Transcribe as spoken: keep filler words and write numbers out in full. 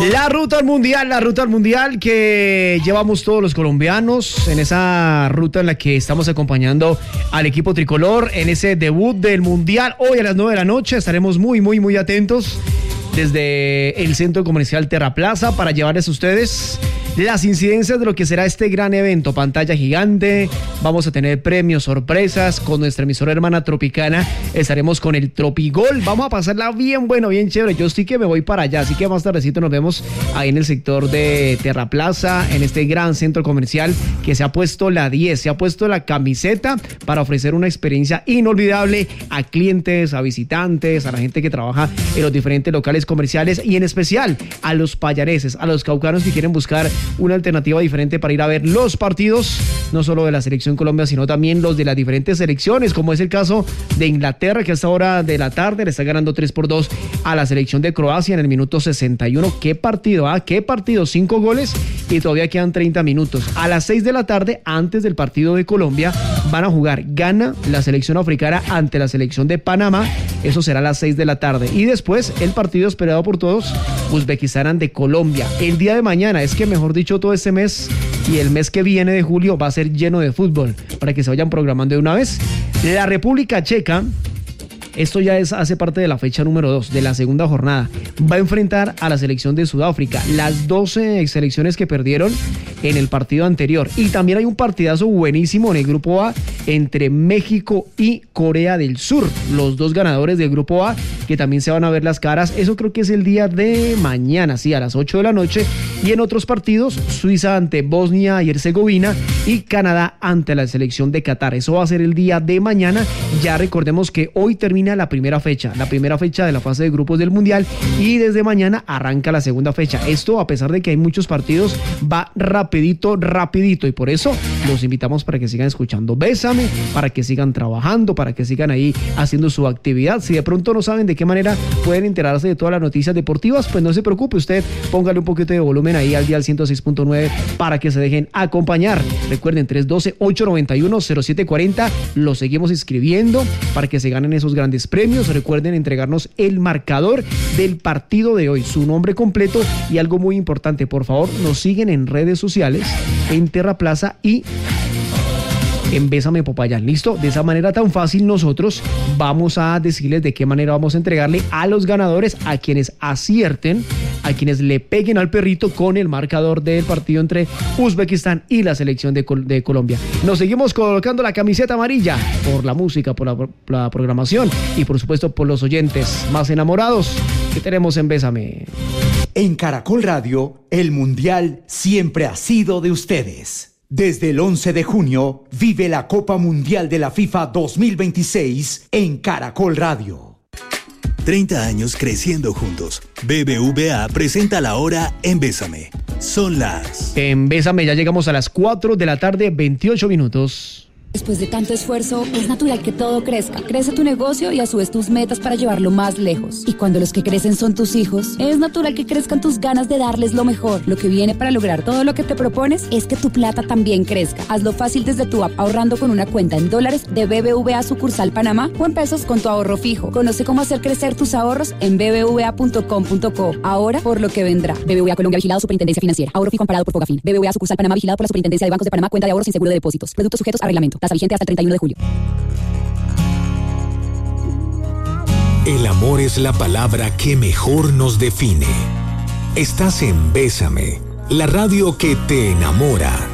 La ruta al mundial, la ruta al mundial que llevamos todos los colombianos en esa ruta en la que estamos acompañando al equipo tricolor en ese debut del mundial. Hoy a las nueve de la noche estaremos muy, muy, muy atentos desde el centro comercial Terraplaza para llevarles a ustedes las incidencias de lo que será este gran evento. Pantalla gigante, vamos a tener premios, sorpresas con nuestra emisora hermana Tropicana. Estaremos con el Tropigol, vamos a pasarla bien bueno, bien chévere. Yo sí que me voy para allá, así que más tardecito nos vemos ahí en el sector de Terraplaza, en este gran centro comercial que se ha puesto la diez, se ha puesto la camiseta para ofrecer una experiencia inolvidable a clientes, a visitantes, a la gente que trabaja en los diferentes locales comerciales y en especial a los payareses, a los caucanos que quieren buscar una alternativa diferente para ir a ver los partidos, no solo de la selección Colombia, sino también los de las diferentes selecciones, como es el caso de Inglaterra, que a esta hora de la tarde le está ganando tres por dos a la selección de Croacia en el minuto sesenta y uno. ¿Qué partido? ¿Ah? ¿Qué partido? Cinco goles y todavía quedan treinta minutos. A las seis de la tarde, antes del partido de Colombia, van a jugar Ghana, la selección africana, ante la selección de Panamá. Eso será a las seis de la tarde. Y después, el partido esperado por todos, Uzbekistán ante Colombia. El día de mañana, es que mejor dicho, todo este mes y el mes que viene de julio va a ser lleno de fútbol, para que se vayan programando de una vez. La República Checa, esto ya es, hace parte de la fecha número dos de la segunda jornada, va a enfrentar a la selección de Sudáfrica, las doce selecciones que perdieron en el partido anterior. Y también hay un partidazo buenísimo en el grupo A entre México y Corea del Sur, los dos ganadores del grupo A, que también se van a ver las caras. Eso creo que es el día de mañana, sí, a las ocho de la noche. Y en otros partidos, Suiza ante Bosnia y Herzegovina y Canadá ante la selección de Qatar. Eso va a ser el día de mañana. Ya recordemos que hoy termina la primera fecha, la primera fecha de la fase de grupos del Mundial, y desde mañana arranca la segunda fecha. Esto, a pesar de que hay muchos partidos, va rapidito, rapidito, y por eso los invitamos para que sigan escuchando Bésame, para que sigan trabajando, para que sigan ahí haciendo su actividad. Si de pronto no saben de qué manera pueden enterarse de todas las noticias deportivas, pues no se preocupe, usted póngale un poquito de volumen ahí al dial ciento seis punto nueve para que se dejen acompañar. Recuerden, tres uno dos, ocho nueve uno, cero siete cuatro cero, los seguimos inscribiendo para que se ganen esos grandes premios. Recuerden entregarnos el marcador del partido de hoy, su nombre completo y algo muy importante, por favor, nos siguen en redes sociales, en Terraplaza y en Bésame Popayán. ¿Listo? De esa manera tan fácil nosotros vamos a decirles de qué manera vamos a entregarle a los ganadores, a quienes acierten, a quienes le peguen al perrito con el marcador del partido entre Uzbekistán y la selección de, Col- de Colombia. Nos seguimos colocando la camiseta amarilla por la música, por la, por la programación y por supuesto por los oyentes más enamorados que tenemos en Bésame. En Caracol Radio, el Mundial siempre ha sido de ustedes. Desde el once de junio, vive la Copa Mundial de la FIFA dos mil veintiséis en Caracol Radio. treinta años creciendo juntos. B B V A presenta la hora en Bésame. Son las... En Bésame ya llegamos a las cuatro de la tarde, veintiocho minutos. Después de tanto esfuerzo, es natural que todo crezca. Crece tu negocio y a su vez tus metas para llevarlo más lejos. Y cuando los que crecen son tus hijos, es natural que crezcan tus ganas de darles lo mejor. Lo que viene para lograr todo lo que te propones es que tu plata también crezca. Hazlo fácil desde tu app, ahorrando con una cuenta en dólares de B B V A sucursal Panamá o en pesos con tu ahorro fijo. Conoce cómo hacer crecer tus ahorros en b b v a punto com punto co. Ahora por lo que vendrá. B B V A Colombia, vigilado Superintendencia Financiera. Ahorro fijo amparado por Fogafín. B B V A sucursal Panamá, vigilado por la Superintendencia de Bancos de Panamá. Cuenta de ahorros sin seguro de depósitos. Productos sujetos a reglamento. Tasa vigente hasta el treinta y uno de julio. El amor es la palabra que mejor nos define. Estás en Bésame, la radio que te enamora.